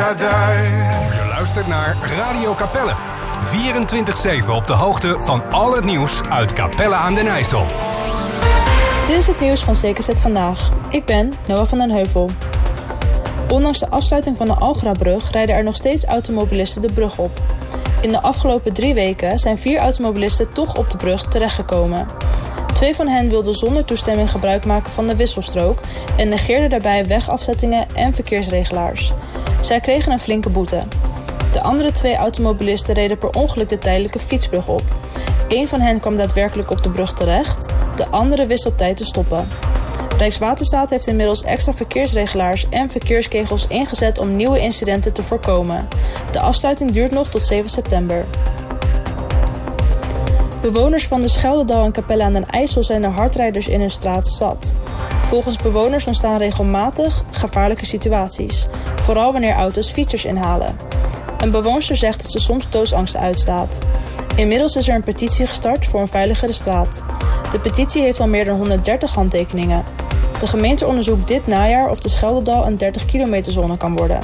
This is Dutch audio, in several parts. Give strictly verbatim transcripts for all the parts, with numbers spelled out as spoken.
Je luistert naar Radio Capelle. vierentwintig zeven op de hoogte van al het nieuws uit Capelle aan den IJssel. Dit is het nieuws van C K Z Vandaag. Ik ben Noah van den Heuvel. Ondanks de afsluiting van de Algrabrug rijden er nog steeds automobilisten de brug op. In de afgelopen drie weken zijn vier automobilisten toch op de brug terechtgekomen. Twee van hen wilden zonder toestemming gebruik maken van de wisselstrook en negeerden daarbij wegafzettingen en verkeersregelaars. Zij kregen een flinke boete. De andere twee automobilisten reden per ongeluk de tijdelijke fietsbrug op. Eén van hen kwam daadwerkelijk op de brug terecht, de andere wist op tijd te stoppen. Rijkswaterstaat heeft inmiddels extra verkeersregelaars en verkeerskegels ingezet om nieuwe incidenten te voorkomen. De afsluiting duurt nog tot zeven september. Bewoners van de Scheldedal en Capelle aan den IJssel zijn de hardrijders in hun straat zat. Volgens bewoners ontstaan regelmatig gevaarlijke situaties, vooral wanneer auto's fietsers inhalen. Een bewoonster zegt dat ze soms doodsangsten uitstaat. Inmiddels is er een petitie gestart voor een veiligere straat. De petitie heeft al meer dan honderddertig handtekeningen. De gemeente onderzoekt dit najaar of de Scheldedal een dertig kilometer zone kan worden.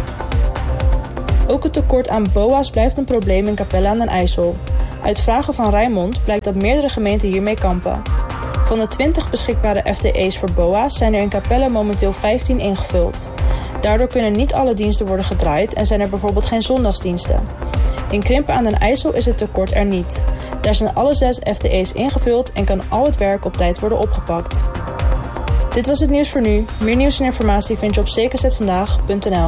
Ook het tekort aan B O A's blijft een probleem in Capelle aan den IJssel. Uit vragen van Rijnmond blijkt dat meerdere gemeenten hiermee kampen. Van de twintig beschikbare F T E's voor B O A's zijn er in Capelle momenteel vijftien ingevuld. Daardoor kunnen niet alle diensten worden gedraaid en zijn er bijvoorbeeld geen zondagsdiensten. In Krimpen aan den IJssel is het tekort er niet. Daar zijn alle zes F T E's ingevuld en kan al het werk op tijd worden opgepakt. Dit was het nieuws voor nu. Meer nieuws en informatie vind je op c k z vandaag punt n l.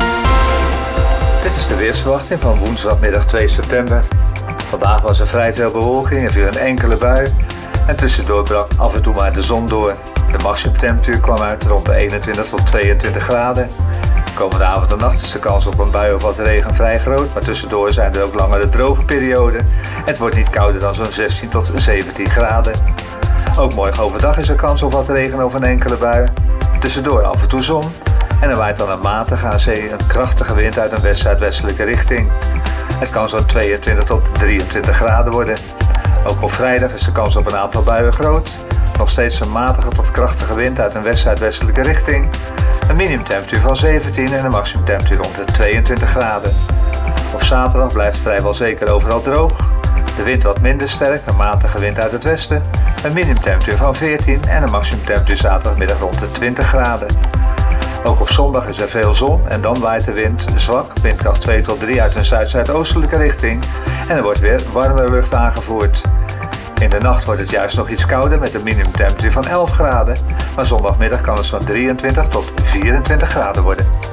Dit is de weersverwachting van woensdagmiddag twee september. Vandaag was er vrij veel bewolking en viel een enkele bui. En tussendoor brak af en toe maar de zon door. De maximumtemperatuur kwam uit rond de eenentwintig tot tweeëntwintig graden. Komende avond en nacht is de kans op een bui of wat regen vrij groot, maar tussendoor zijn er ook langere droge perioden. Het wordt niet kouder dan zo'n zestien tot zeventien graden. Ook morgen overdag is er kans op wat regen of een enkele bui. Tussendoor af en toe zon. En er waait dan een matige aan zee een krachtige wind uit een west-zuidwestelijke richting. Het kan zo'n tweeëntwintig tot drieëntwintig graden worden. Ook op vrijdag is de kans op een aantal buien groot. Nog steeds een matige tot krachtige wind uit een west-zuidwestelijke richting. Een minimumtemperatuur van zeventien en een maximumtemperatuur rond de tweeëntwintig graden. Op zaterdag blijft het vrijwel zeker overal droog. De wind wat minder sterk, een matige wind uit het westen. Een minimumtemperatuur van veertien en een maximumtemperatuur zaterdagmiddag rond de twintig graden. Ook op zondag is er veel zon en dan waait de wind zwak, windkracht twee tot drie uit een zuid-zuidoostelijke richting. En er wordt weer warme lucht aangevoerd. In de nacht wordt het juist nog iets kouder met een minimumtemperatuur van elf graden. Maar zondagmiddag kan het zo'n drieëntwintig tot vierentwintig graden worden.